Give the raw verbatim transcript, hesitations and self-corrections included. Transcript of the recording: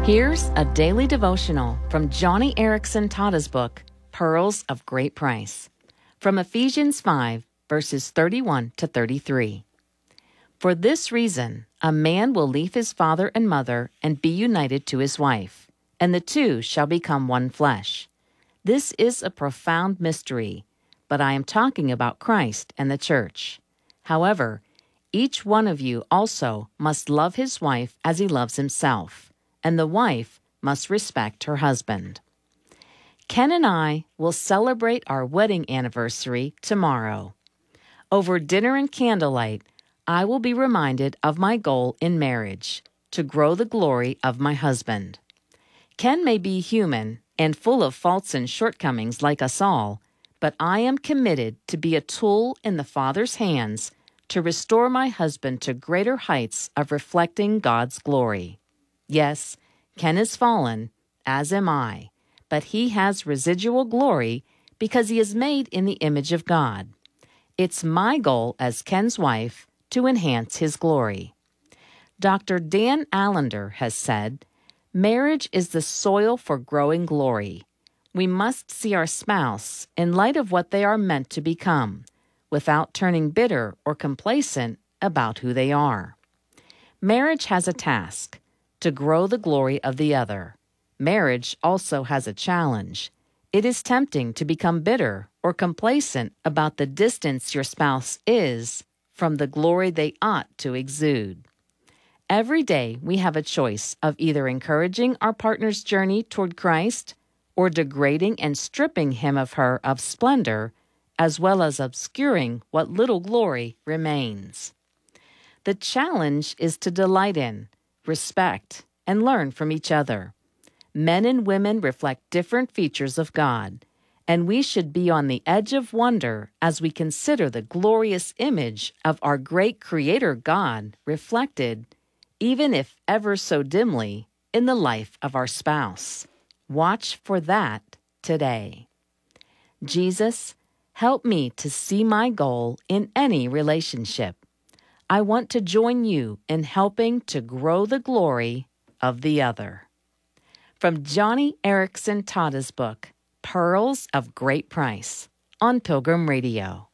Here's a daily devotional from Joni Eareckson Tada's book, Pearls of Great Price, from Ephesians five, verses thirty-one to thirty-three. For this reason, a man will leave his father and mother and be united to his wife, and the two shall become one flesh. This is a profound mystery, but I am talking about Christ and the church. However, each one of you also must love his wife as he loves himself, and the wife must respect her husband. Ken and I will celebrate our wedding anniversary tomorrow. Over dinner and candlelight, I will be reminded of my goal in marriage, to grow the glory of my husband. Ken may be human and full of faults and shortcomings like us all, but I am committed to be a tool in the Father's hands to restore my husband to greater heights of reflecting God's glory. Yes, Ken is fallen, as am I, but he has residual glory because he is made in the image of God. It's my goal as Ken's wife to enhance his glory. Doctor Dan Allender has said, "Marriage is the soil for growing glory. We must see our spouse in light of what they are meant to become, without turning bitter or complacent about who they are." Marriage has a task, to grow the glory of the other. Marriage also has a challenge. It is tempting to become bitter or complacent about the distance your spouse is from the glory they ought to exude. Every day we have a choice of either encouraging our partner's journey toward Christ or degrading and stripping him of her of splendor, as well as obscuring what little glory remains. The challenge is to delight in, respect, and learn from each other. Men and women reflect different features of God, and we should be on the edge of wonder as we consider the glorious image of our great Creator God reflected, even if ever so dimly, in the life of our spouse. Watch for that today. Jesus, help me to see my goal in any relationship. I want to join you in helping to grow the glory of the other. From Joni Eareckson Tada's book, Pearls of Great Price, on Pilgrim Radio.